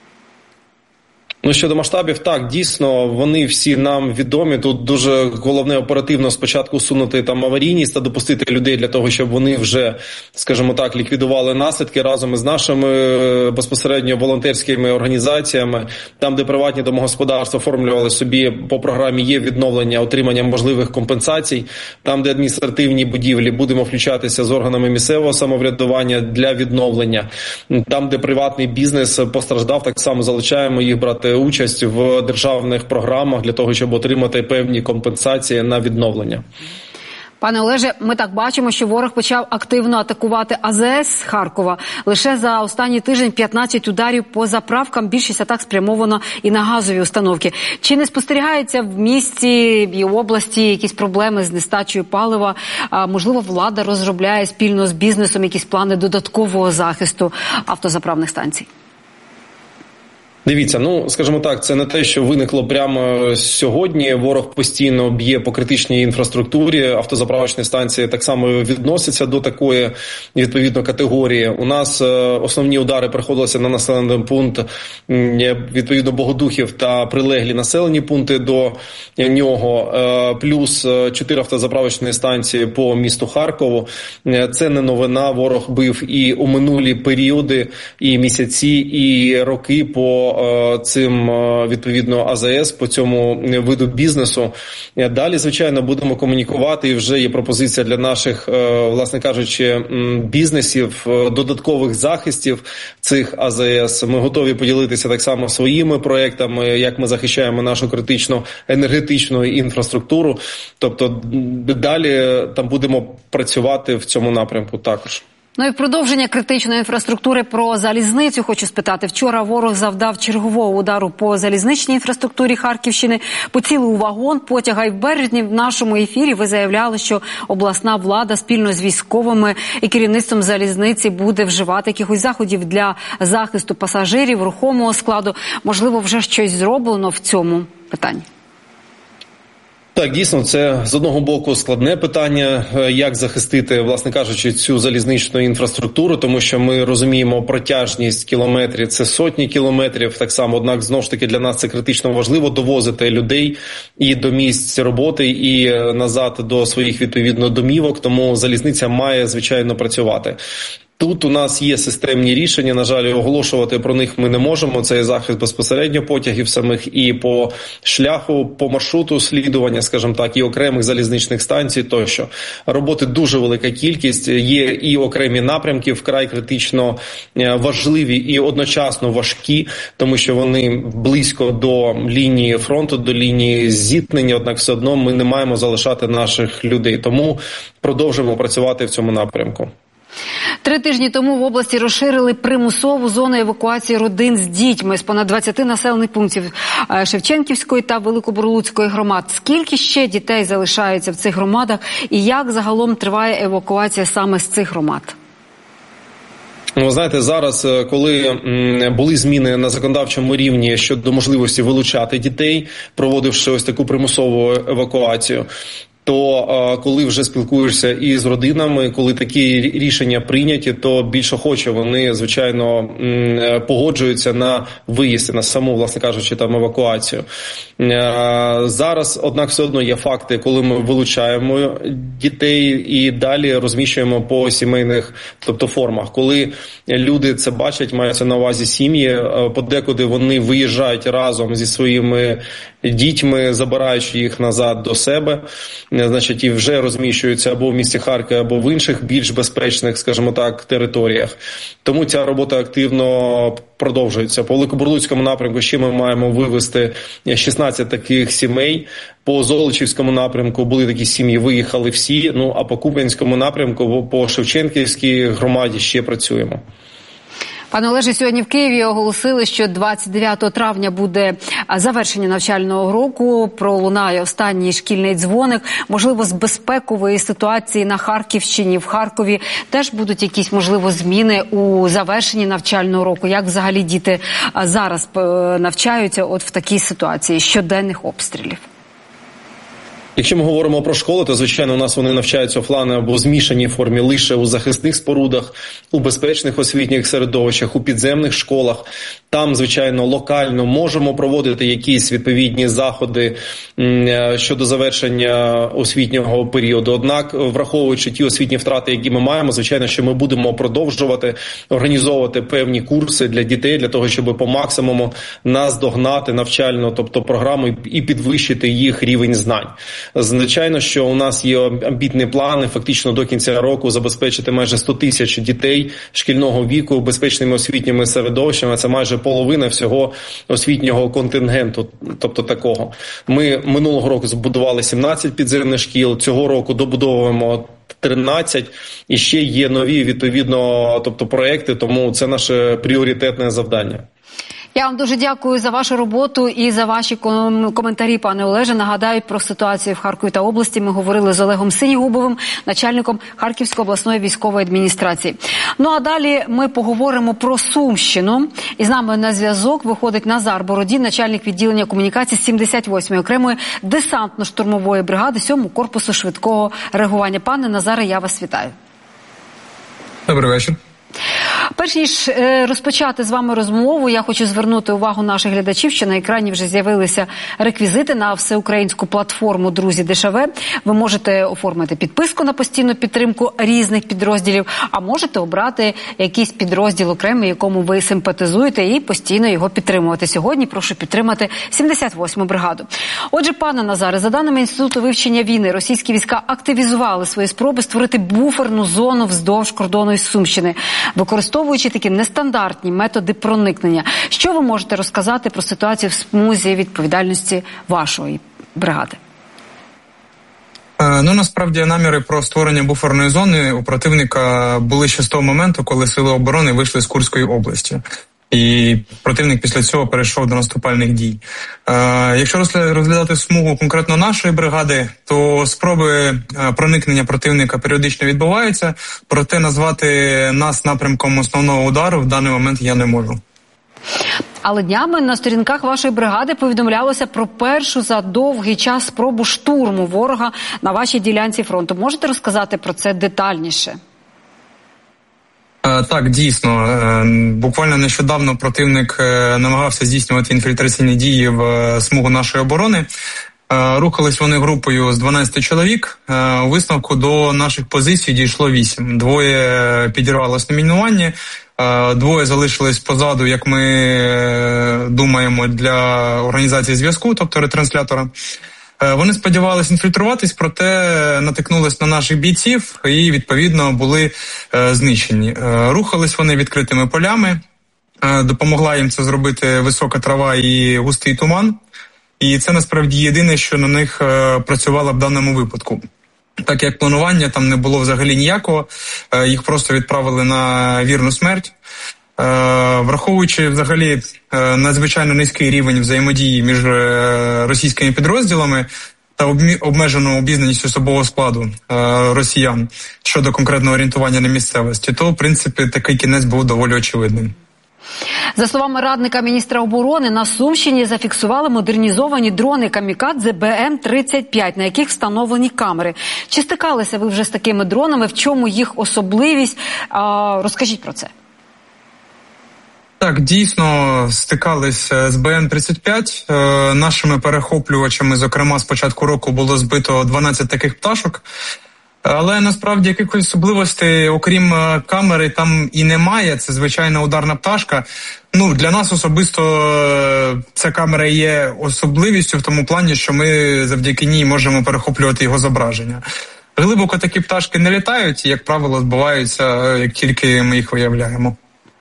Щодо масштабів, так, дійсно, вони всі нам відомі. Тут дуже головне оперативно спочатку усунути там аварійність та допустити людей для того, щоб вони вже, скажімо так, ліквідували наслідки разом із нашими безпосередньо волонтерськими організаціями. Там, де приватні домогосподарства оформлювали собі по програмі «Є відновлення», отримання можливих компенсацій. Там, де адміністративні будівлі, будемо включатися з органами місцевого самоврядування для відновлення. Там, де приватний бізнес постраждав, так само залучаємо їх брати участь в державних програмах для того, щоб отримати певні компенсації на відновлення. Пане Олеже, ми так бачимо, що ворог почав активно атакувати АЗС Харкова. Лише за останній тиждень 15 ударів по заправкам, більшість атак спрямовано і на газові установки. Чи не спостерігається в місті і області якісь проблеми з нестачею палива? Можливо, влада розробляє спільно з бізнесом якісь плани додаткового захисту автозаправних станцій? Дивіться, скажімо так, це не те, що виникло прямо сьогодні. Ворог постійно б'є по критичній інфраструктурі. Автозаправочні станції так само відносяться до такої, відповідно, категорії. У нас основні удари приходилися на населений пункт, відповідно, Богодухів та прилеглі населені пункти до нього, плюс 4 автозаправочні станції по місту Харкову. Це не новина. Ворог бив і у минулі періоди, і місяці, і роки по по цим, відповідно, АЗС, по цьому виду бізнесу. Далі, звичайно, будемо комунікувати, і вже є пропозиція для наших, власне кажучи, бізнесів, додаткових захистів цих АЗС. Ми готові поділитися так само своїми проектами, як ми захищаємо нашу критичну енергетичну інфраструктуру. Тобто далі там будемо працювати в цьому напрямку також. Ну і в продовження критичної інфраструктури про залізницю хочу спитати. Вчора ворог завдав чергового удару по залізничній інфраструктурі Харківщини, поцілив у вагон потяга. І в березні в нашому ефірі ви заявляли, що обласна влада спільно з військовими і керівництвом залізниці буде вживати якихось заходів для захисту пасажирів, рухомого складу. Можливо, вже щось зроблено в цьому питанні? Так, дійсно, це з одного боку складне питання, як захистити, власне кажучи, цю залізничну інфраструктуру, тому що ми розуміємо, протяжність кілометрів – це сотні кілометрів, так само, однак, знову ж таки, для нас це критично важливо довозити людей і до місць роботи, і назад до своїх, відповідно, домівок, тому залізниця має, звичайно, працювати. Тут у нас є системні рішення, на жаль, оголошувати про них ми не можемо. Це захист безпосередньо потягів самих і по шляху, по маршруту слідування, скажімо так, і окремих залізничних станцій тощо. Роботи дуже велика кількість, є і окремі напрямки вкрай критично важливі і одночасно важкі, тому що вони близько до лінії фронту, до лінії зіткнення, однак все одно ми не маємо залишати наших людей. Тому продовжуємо працювати в цьому напрямку. 3 тижні тому в області розширили примусову зону евакуації родин з дітьми з понад 20 населених пунктів Шевченківської та Великобурлуцької громад. Скільки ще дітей залишається в цих громадах і як загалом триває евакуація саме з цих громад? Ви знаєте, зараз, коли були зміни на законодавчому рівні щодо можливості вилучати дітей, проводивши ось таку примусову евакуацію, то коли вже спілкуєшся із родинами, коли такі рішення прийняті, то більш охоче вони, звичайно, погоджуються на виїзд, на саму, власне кажучи, там евакуацію. Зараз, однак, все одно є факти, коли ми вилучаємо дітей і далі розміщуємо по сімейних, тобто формах. Коли люди це бачать, маються на увазі сім'ї, подекуди вони виїжджають разом зі своїми дітьми, забираючи їх назад до себе, значить, і вже розміщуються або в місті Харкові, або в інших більш безпечних, скажімо так, територіях. Тому ця робота активно продовжується. По Великобурлуцькому напрямку ще ми маємо вивезти 16 таких сімей. По Золочівському напрямку були такі сім'ї, виїхали всі. Ну, а по Куп'янському напрямку, по Шевченківській громаді ще працюємо. Пане Олеже, сьогодні в Києві оголосили, що 29 травня буде завершення навчального року, пролунає останній шкільний дзвоник. Можливо, з безпекової ситуації на Харківщині, в Харкові теж будуть якісь, можливо, зміни у завершенні навчального року? Як взагалі діти зараз навчаються от в такій ситуації щоденних обстрілів? Якщо ми говоримо про школи, то, звичайно, у нас вони навчаються офлайн або в змішаній формі лише у захисних спорудах, у безпечних освітніх середовищах, у підземних школах. Там, звичайно, локально можемо проводити якісь відповідні заходи щодо завершення освітнього періоду. Однак, враховуючи ті освітні втрати, які ми маємо, звичайно, що ми будемо продовжувати організовувати певні курси для дітей, для того, щоб по максимуму наздогнати навчальну, тобто програму і підвищити їх рівень знань. Звичайно, що у нас є амбітні плани фактично до кінця року забезпечити майже 100 тисяч дітей шкільного віку безпечними освітніми середовищами. Це майже половина всього освітнього контингенту, тобто такого. Ми минулого року збудували 17 підземних шкіл, цього року добудовуємо 13, і ще є нові, відповідно, тобто проекти, тому це наше пріоритетне завдання. Я вам дуже дякую за вашу роботу і за ваші коментарі, пане Олеже. Нагадаю про ситуацію в Харкові та області. Ми говорили з Олегом Синігубовим, начальником Харківської обласної військової адміністрації. Ну а далі ми поговоримо про Сумщину. І з нами на зв'язок виходить Назар Бородін, начальник відділення комунікації 78-ї окремої десантно-штурмової бригади 7-го корпусу швидкого реагування. Пане Назаре, я вас вітаю. Добрий вечір. Перш ніж розпочати з вами розмову, я хочу звернути увагу наших глядачів, що на екрані вже з'явилися реквізити на всеукраїнську платформу «Друзі ДШВ». Ви можете оформити підписку на постійну підтримку різних підрозділів, а можете обрати якийсь підрозділ окремий, якому ви симпатизуєте, і постійно його підтримувати. Сьогодні прошу підтримати 78-му бригаду. Отже, пане Назаре, за даними Інституту вивчення війни, російські війська активізували свої спроби створити буферну зону вздовж кордону із Сумщини, використовуючи такі нестандартні методи проникнення. Що ви можете розказати про ситуацію в смузі відповідальності вашої бригади? Насправді, наміри про створення буферної зони у противника були ще з того моменту, коли сили оборони вийшли з Курської області. І противник після цього перейшов до наступальних дій. Якщо розглядати смугу конкретно нашої бригади, то спроби проникнення противника періодично відбуваються, проте назвати нас напрямком основного удару в даний момент я не можу. Але днями на сторінках вашої бригади повідомлялося про першу за довгий час спробу штурму ворога на вашій ділянці фронту. Можете розказати про це детальніше? Так, дійсно. Буквально нещодавно противник намагався здійснювати інфільтраційні дії в смугу нашої оборони. Рухались вони групою з 12 чоловік. У висновку до наших позицій дійшло 8. Двоє підірвалося на мінуванні, двоє залишились позаду, як ми думаємо, для організації зв'язку, тобто ретранслятора. Вони сподівалися інфільтруватись, проте натикнулись на наших бійців і, відповідно, були знищені. Рухались вони відкритими полями, допомогла їм це зробити висока трава і густий туман. І це, насправді, єдине, що на них працювало в даному випадку. Так як планування там не було взагалі ніякого, їх просто відправили на вірну смерть. Враховуючи взагалі надзвичайно низький рівень взаємодії між російськими підрозділами та обмежену обізнаність особового складу росіян щодо конкретного орієнтування на місцевості, то, в принципі, такий кінець був доволі очевидним. За словами радника міністра оборони, на Сумщині зафіксували модернізовані дрони «Камікадзе» БМ-35, на яких встановлені камери. Чи стикалися ви вже з такими дронами? В чому їх особливість? Розкажіть про це. Так, дійсно, стикалися з БМ-35. Нашими перехоплювачами, зокрема, з початку року було збито 12 таких пташок. Але насправді якихось особливостей, окрім камери, там і немає. Це звичайна ударна пташка. Для нас особисто ця камера є особливістю в тому плані, що ми завдяки ній можемо перехоплювати його зображення. Глибоко такі пташки не літають і, як правило, збиваються, як тільки ми їх виявляємо.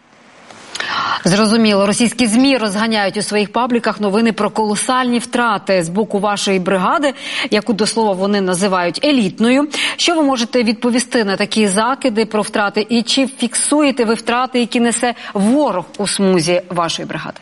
Зрозуміло. Російські ЗМІ розганяють у своїх пабліках новини про колосальні втрати з боку вашої бригади, яку, до слова, вони називають елітною. Що ви можете відповісти на такі закиди про втрати? І чи фіксуєте ви втрати, які несе ворог у смузі вашої бригади?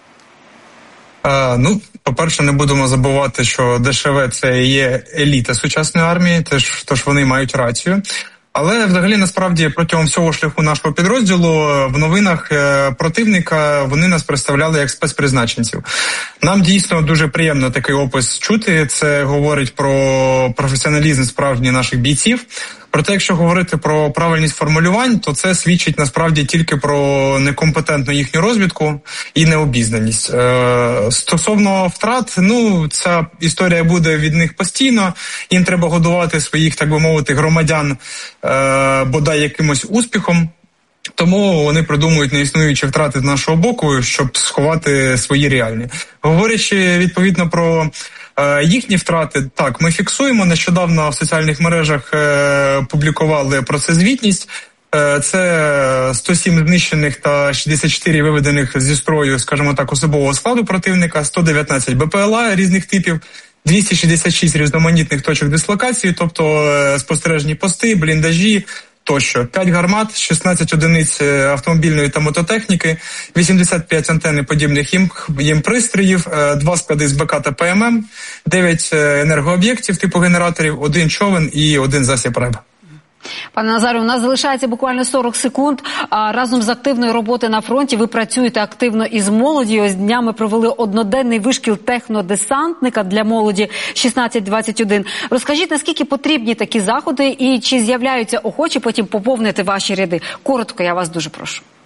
По-перше, не будемо забувати, що ДШВ – це є еліта сучасної армії, тож вони мають рацію. Але взагалі, насправді, протягом всього шляху нашого підрозділу в новинах противника вони нас представляли як спецпризначенців. Нам дійсно дуже приємно такий опис чути. Це говорить про професіоналізм справжній наших бійців. Проте, якщо говорити про правильність формулювань, то це свідчить насправді тільки про некомпетентну їхню розвідку і необізнаність. Стосовно втрат, ця історія буде від них постійно. Їм треба годувати своїх, так би мовити, громадян бодай якимось успіхом. Тому вони придумують неіснуючі втрати з нашого боку, щоб сховати свої реальні. Говорячи відповідно про їхні втрати, так, ми фіксуємо. Нещодавно в соціальних мережах публікували про це звітність. Це 107 знищених та 64 виведених зі строю, скажімо так, особового складу противника, 119 БПЛА різних типів, 266 різноманітних точок дислокації, тобто спостережні пости, бліндажі, тощо. 5 гармат, 16 одиниць автомобільної та мототехніки, 85 антенн подібних їм пристроїв, 2 склади з БК та ПММ, 9 енергооб'єктів типу генераторів, 1 човен і 1 засіб РЕБ. Пане Назаре, у нас залишається буквально 40 секунд. Разом з активною роботою на фронті ви працюєте активно із молоді. Ось днями провели одноденний вишкіл технодесантника для молоді 16-21. Розкажіть, наскільки потрібні такі заходи і чи з'являються охочі потім поповнити ваші ряди? Коротко, я вас дуже прошу.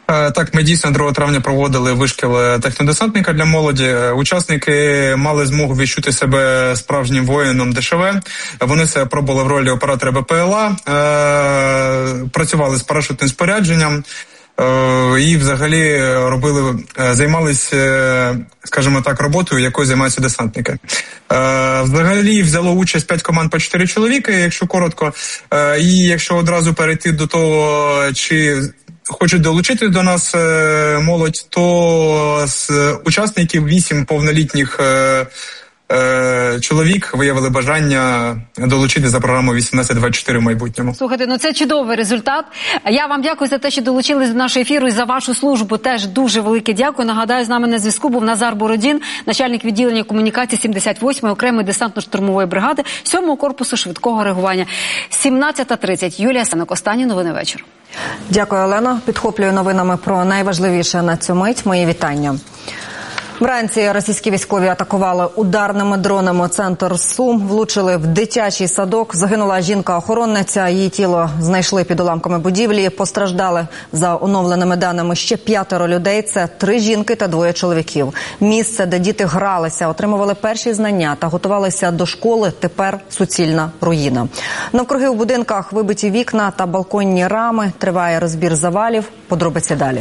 Так, ми дійсно 2 травня проводили вишкіл технодесантника для молоді. Учасники мали змогу відчути себе справжнім воїном ДШВ. Вони себе пробували в ролі оператора БПЛА, працювали з парашютним спорядженням і взагалі займалися, скажімо так, роботою, якою займаються десантники. Взагалі взяло участь 5 команд по 4 чоловіка, якщо коротко. І якщо одразу перейти до того, чи хочуть долучити до нас молодь, то з учасників 8 повнолітніх чоловік виявили бажання долучити за програмою 18-24 в майбутньому. Слухайте, це чудовий результат. Я вам дякую за те, що долучились до нашого ефіру, і за вашу службу теж дуже велике дякую. Нагадаю, з нами на зв'язку був Назар Бородін, начальник відділення комунікації 78-ї окремої десантно-штурмової бригади 7-го корпусу швидкого реагування. 17:30. Юлія Сенок. Останні новини вечора. Дякую, Олено. Підхоплюю новинами про найважливіше на цю мить. Мої вітання. Вранці російські військові атакували ударними дронами центр Сум, влучили в дитячий садок. Загинула жінка-охоронниця, її тіло знайшли під уламками будівлі. Постраждали, за оновленими даними, ще 5 людей. Це 3 жінки та 2 чоловіків. Місце, де діти гралися, отримували перші знання та готувалися до школи, тепер суцільна руїна. Навкруги у будинках вибиті вікна та балконні рами. Триває розбір завалів. Подробиці далі.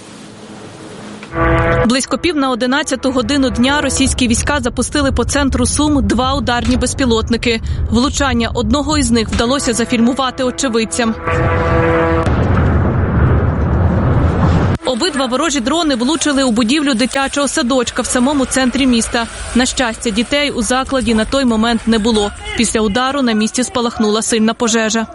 Близько 10:50 дня російські війська запустили по центру Сум 2 ударні безпілотники. Влучання одного із них вдалося зафільмувати очевидцям. Обидва ворожі дрони влучили у будівлю дитячого садочка в самому центрі міста. На щастя, дітей у закладі на той момент не було. Після удару на місці спалахнула сильна пожежа.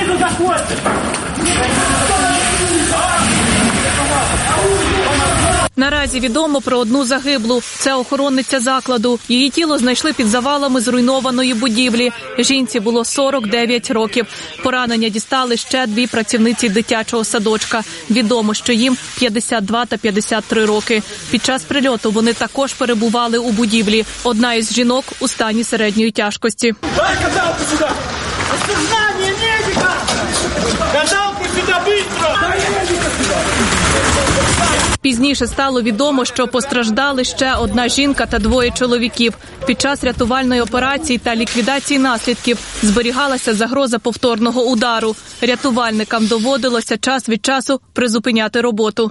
Наразі відомо про одну загиблу. Це охоронниця закладу. Її тіло знайшли під завалами зруйнованої будівлі. Жінці було 49 років. Поранення дістали ще 2 працівниці дитячого садочка. Відомо, що їм 52 та 53 роки. Під час прильоту вони також перебували у будівлі. Одна із жінок у стані середньої тяжкості. Дай каталку сюди! Осознание медика! Каталку сюди, быстро! Дай медика сюди! Пізніше стало відомо, що постраждали ще 1 жінка та 2 чоловіків. Під час рятувальної операції та ліквідації наслідків зберігалася загроза повторного удару. Рятувальникам доводилося час від часу призупиняти роботу.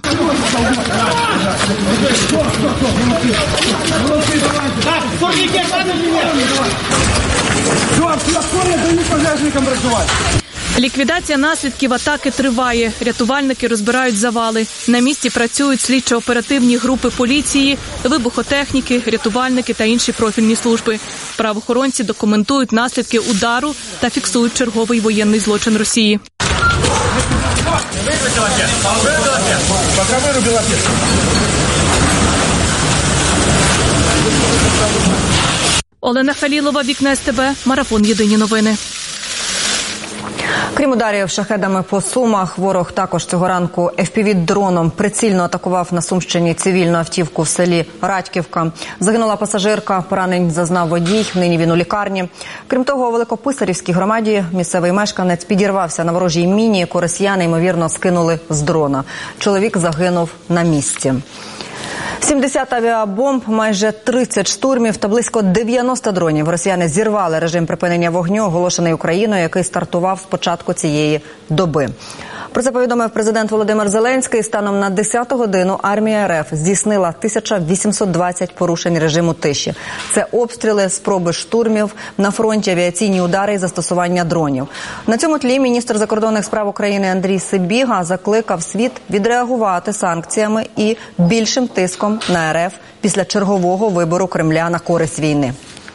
Ліквідація наслідків атаки триває. Рятувальники розбирають завали. На місці працюють слідчо-оперативні групи поліції, вибухотехніки, рятувальники та інші профільні служби. Правоохоронці документують наслідки удару та фіксують черговий воєнний злочин Росії. Олена Халілова, Вікна СТБ, Марафон. Єдині новини. Крім ударів шахедами по Сумах, ворог також цього ранку FPV-дроном прицільно атакував на Сумщині цивільну автівку в селі Радьківка. Загинула пасажирка, поранень зазнав водій, нині він у лікарні. Крім того, у Великописарівській громаді місцевий мешканець підірвався на ворожій міні, яку росіяни, ймовірно, скинули з дрона. Чоловік загинув на місці. 70 авіабомб, майже 30 штурмів та близько 90 дронів. Росіяни зірвали режим припинення вогню, оголошений Україною, який стартував з початку цієї доби. Про це повідомив президент Володимир Зеленський. Станом на 10 годину армія РФ здійснила 1820 порушень режиму тиші. Це обстріли, спроби штурмів на фронті, авіаційні удари і застосування дронів. На цьому тлі міністр закордонних справ України Андрій Сибіга закликав світ відреагувати санкціями і більшим тиском на РФ після чергового вибору Кремля на користь війни.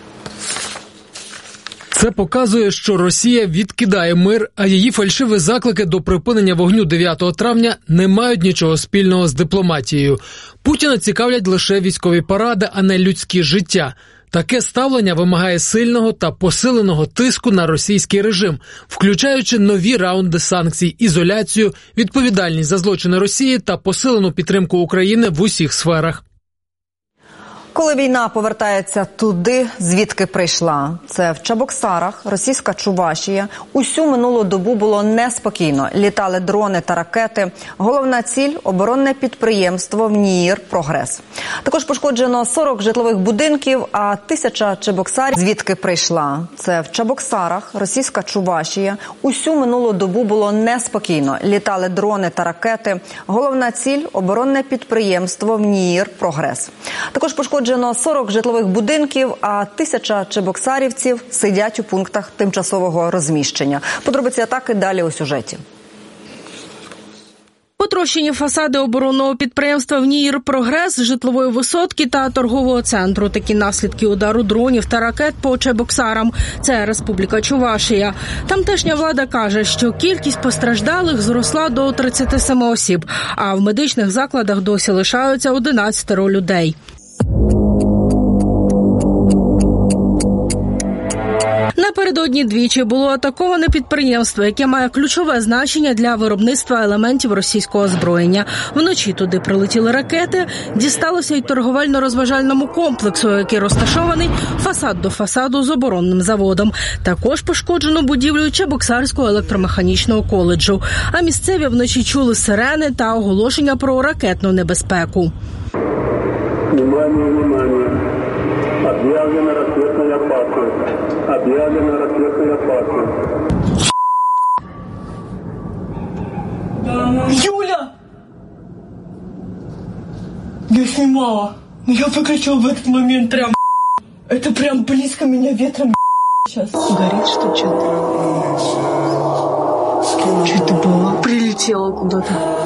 Це показує, що Росія відкидає мир, а її фальшиві заклики до припинення вогню 9 травня не мають нічого спільного з дипломатією. Путіна цікавлять лише військові паради, а не людські життя. Таке ставлення вимагає сильного та посиленого тиску на російський режим, включаючи нові раунди санкцій, ізоляцію, відповідальність за злочини Росії та посилену підтримку України в усіх сферах. Коли війна повертається туди, звідки прийшла. Це в Чебоксарах, російська Чувашія. Усю минулу добу було неспокійно. Літали дрони та ракети. Головна ціль – оборонне підприємство в НІІР «Прогрес». Також пошкоджено 40 житлових будинків, а 1000 чебоксарів звідки прийшла. Це в Чебоксарах, російська Чувашія. Усю минулу добу було неспокійно. Літали дрони та ракети. Головна ціль – оборонне підприємство в НІІР «Прогрес». Також пошкоджено 40 житлових будинків, а 1000 чебоксарівців сидять у пунктах тимчасового розміщення. Подробиці атаки далі у сюжеті. Потрощені фасади оборонного підприємства в НІІР «Прогрес», житлової висотки та торгового центру. Такі наслідки удару дронів та ракет по Чебоксарам. Це Республіка Чувашія. Тамтешня влада каже, що кількість постраждалих зросла до 37 осіб, а в медичних закладах досі лишаються 11 людей. Напередодні двічі було атаковане підприємство, яке має ключове значення для виробництва елементів російського озброєння. Вночі туди прилетіли ракети, дісталося й торговельно-розважальному комплексу, який розташований фасад до фасаду з оборонним заводом. Також пошкоджено будівлю Чебоксарського електромеханічного коледжу. А місцеві вночі чули сирени та оголошення про ракетну небезпеку. Объявлена ракетная опасность. Объявлена ракетная опасность. Юля! Я снимала. Но я выключила в этот момент прям. Это прям близко меня ветром сейчас. Горит что-то? Что это было? Прилетело куда-то.